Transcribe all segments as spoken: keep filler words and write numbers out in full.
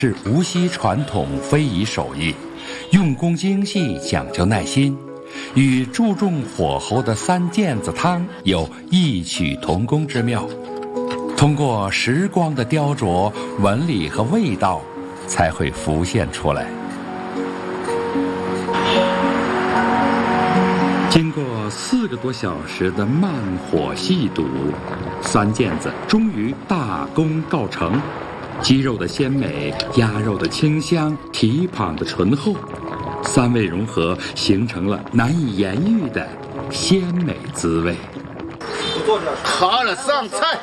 是无锡传统非遗手艺，用工精细，讲究耐心，与注重火候的三件子汤有异曲同工之妙。通过时光的雕琢，纹理和味道才会浮现出来。经过四个多小时的慢火细笃，三件子终于大功告成。鸡肉的鲜美，鸭肉的清香，蹄膀的醇厚，三味融合，形成了难以言喻的鲜美滋味。 好了，上菜。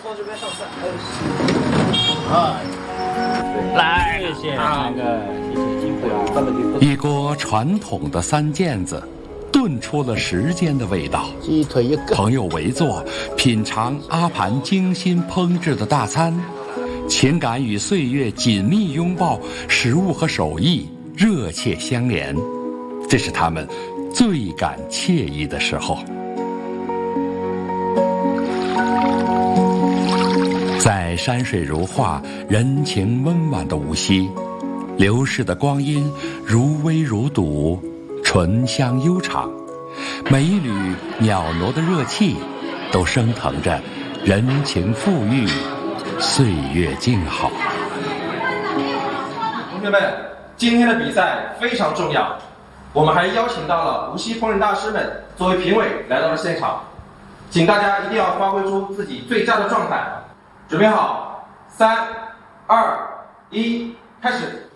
哎，来，谢谢那个，谢谢辛苦了。 一锅传统的三件子，炖出了时间的味道。 鸡腿一个， 朋友围坐，品尝阿盘精心烹制的大餐。情感与岁月紧密拥抱，食物和手艺热切相连，这是他们最感惬意的时候。在山水如画、人情温婉的无锡，流逝的光阴如微如堵，醇香悠长，每一缕袅娜的热气都升腾着人情馥郁，岁月静好。 同学们，今天的比赛非常重要，我们还邀请到了无锡烹饪大师们作为评委来到了现场，请大家一定要发挥出自己最佳的状态。准备好，三、二、一，开始。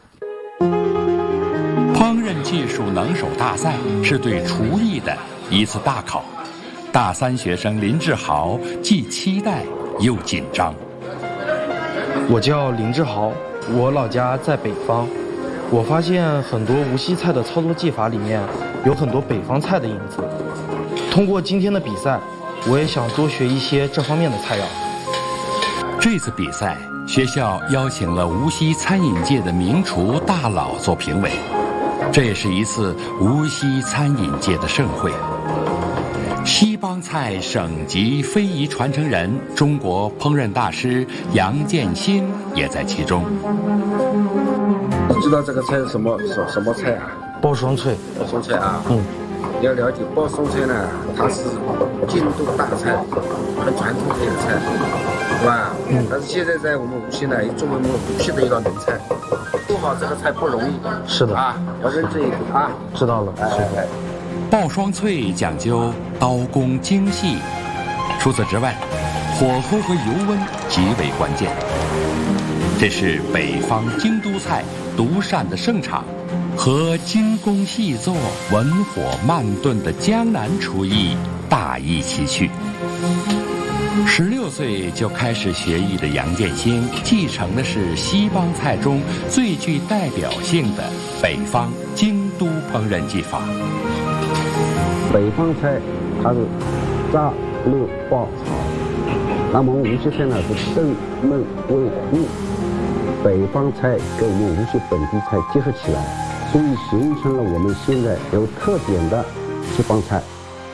烹饪技术能手大赛是对厨艺的一次大考，大三学生林志豪既期待又紧张。 我叫林志豪，我老家在北方。我发现很多无锡菜的操作技法里面有很多北方菜的影子。通过今天的比赛，我也想多学一些这方面的菜肴。 这次比赛，学校邀请了无锡餐饮界的名厨大佬做评委，这也是一次无锡餐饮界的盛会。西帮菜省级非遗传承人、中国烹饪大师杨建新也在其中。 你知道这个菜是什么什什么菜啊？ 鲍双脆。 鲍双脆啊。 嗯。 你要了解鲍双脆呢，它是京都大菜，很传统的一个菜，是吧？嗯。但是现在在我们无锡呢，也作为我们无锡的一道名菜，做好这个菜不容易。 是的。 啊，要认真一点啊。 知道了。 哎哎哎。 鲍双脆讲究刀工精细，除此之外，火候和油温极为关键。这是北方京都菜独擅的盛场，和精工细作、文火慢炖的江南厨艺大异其趣。十六岁就开始学艺的杨建新，继承的是西帮菜中最具代表性的北方京都烹饪技法。 北方菜它是炸、溜、爆、炒，那么我们无锡菜呢是炖、焖、煨、煨。北方菜跟我们无锡本地菜结合起来，所以形成了我们现在有特点的西帮菜。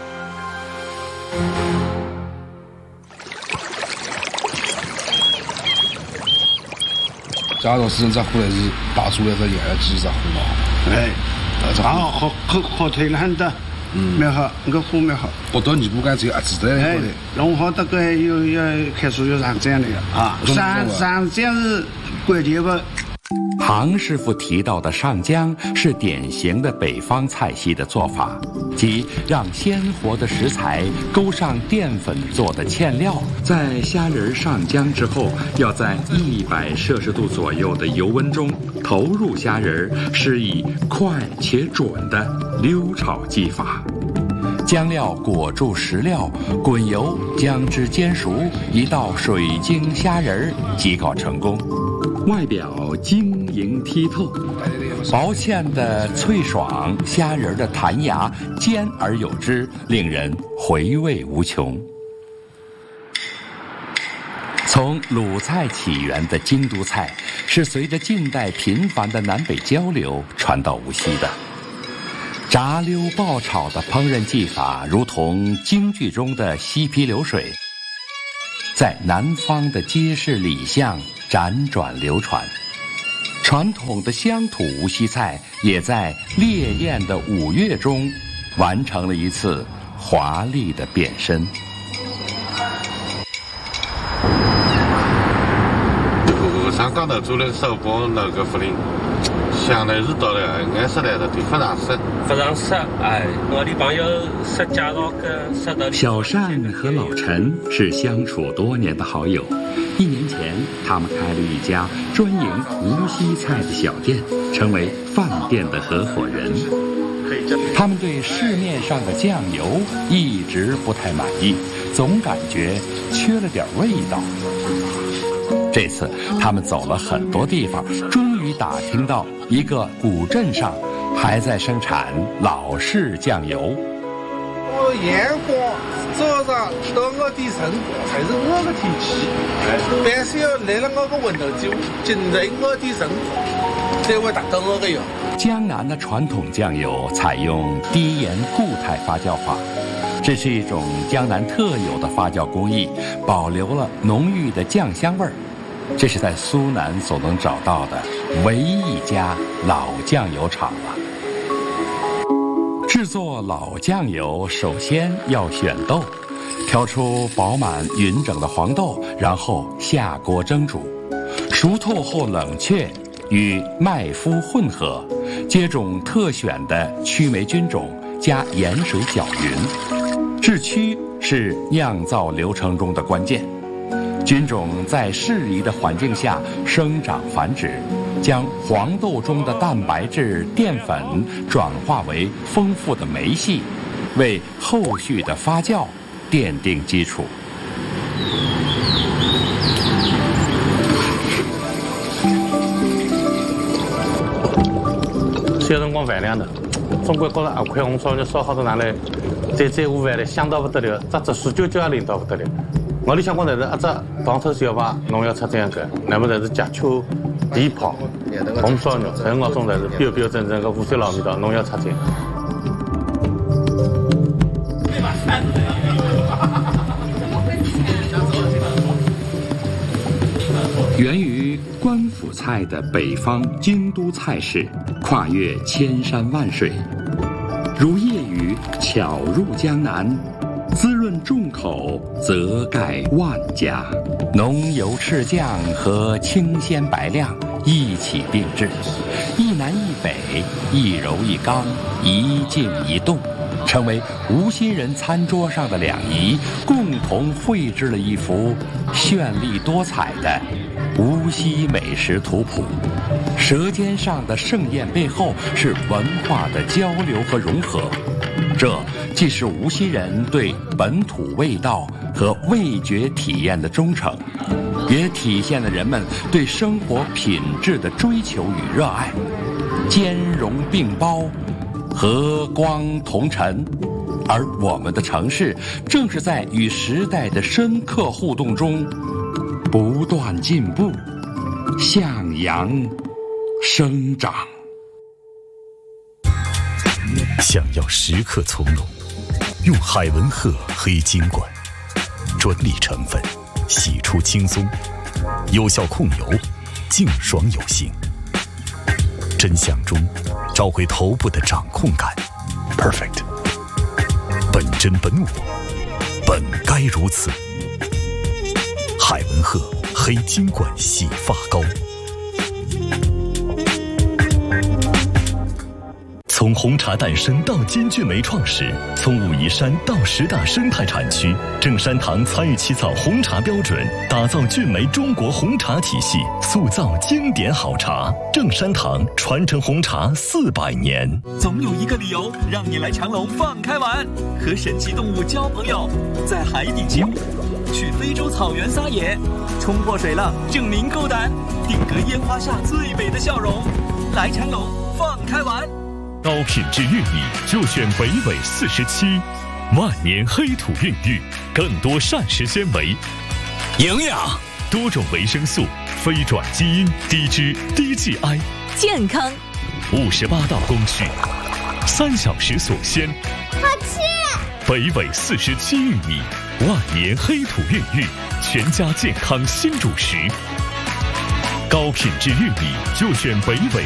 假如是这回来是打出来的也是这火嘛， 哎，然后好好好推了很多。嗯，蛮好，那个货蛮好。 我到尼泊干只有一次的。 哎，弄好这个又要开始要上酱的啊，上上酱是关键吧。 杭师傅提到的上浆是典型的北方菜系的做法，即让鲜活的食材勾上淀粉做的芡料，在虾仁上浆之后，要在一百摄氏度左右的油温中投入虾仁，施以快且准的溜炒技法。将料裹住食料，滚油将之煎熟，一道水晶虾仁即告成功。外表晶莹剔透，薄芡的脆爽，虾仁的弹牙，煎而有汁，令人回味无穷。从鲁菜起源的京都菜，是随着近代频繁的南北交流传到无锡的。炸溜爆炒的烹饪技法，如同京剧中的西皮流水，在南方的街市里巷辗转流传。 传统的乡土无锡菜也在烈焰的五月中完成了一次华丽的变身。 上岗头做了手帮那个福林，想来是到了俺是来的地非常适， 非常适。哎，我的朋友是介绍个适的。 小单和老陈是相处多年的好友，一年前他们开了一家专营无锡菜的小店，成为饭店的合伙人。他们对市面上的酱油一直不太满意，总感觉缺了点味道。这次他们走了很多地方，终于打听到一个古镇上还在生产老式酱油。 我阳光早上到我的城才是我的天气，必须要来了我的温度就进入我的城，才会达到我的要。 江南的传统酱油采用低盐固态发酵法，这是一种江南特有的发酵工艺，保留了浓郁的酱香味儿。这是在苏南所能找到的唯一一家老酱油厂了。制作老酱油，首先要选豆，挑出饱满匀整的黄豆，然后下锅蒸煮，熟透后冷却，与麦麸混合，接种特选的曲霉菌种，加盐水搅匀。制曲是酿造流程中的关键。菌种在适宜的环境下生长繁殖，将黄豆中的蛋白质淀粉转化为丰富的酶系，为后续的发酵奠定基础。 小辰光饭量的，中国觉着二块红烧肉烧好到哪来，再再下饭来香到不得了，这只水椒椒也灵到不得了。我里想讲的是，一只糖头小排，侬要出这样个，那么才是夹秋地泡红烧肉，在我中才是标标准准的无锡老味道，侬要出这样。 源于官府菜的北方京都菜式，跨越千山万水，如夜雨巧入江南。滋润众口，则盖万家。浓油赤酱和清鲜白亮一起并置，一南一北，一柔一刚，一静一动，成为无锡人餐桌上的两仪，共同绘制了一幅绚丽多彩的无锡美食图谱。舌尖上的盛宴背后是文化的交流和融合，这既是无锡人对本土味道和味觉体验的忠诚，也体现了人们对生活品质的追求与热爱。兼容并包，和光同尘，而我们的城市正是在与时代的深刻互动中不断进步，向阳生长。 想要时刻从容，用海文鹤黑金罐，专利成分，洗出轻松，有效控油，净爽有型。真相中找回头部的掌控感 ，perfect。本真本我，本该如此。海文鹤黑金罐洗发膏。从红茶诞生到金骏眉创始，从武夷山到十大生态产区，正山堂参与起草红茶标准，打造骏眉中国红茶体系，塑造经典好茶。正山堂传承红茶四百年。 总有一个理由让你来长隆放开玩，和神奇动物交朋友，在海底起舞，去非洲草原撒野，冲破水浪证明够胆，定格烟花下最美的笑容。来长隆放开玩。 高品质玉米就选北纬四十七，万年黑土孕育，更多膳食纤维、 营养、 多种维生素、非转基因、低脂、低 G I， 健康。 五十八道工序，三小时锁鲜。 好吃。 北纬四十七玉米，万年黑土孕育，全家健康新主食。 高品质运笔就选北纬，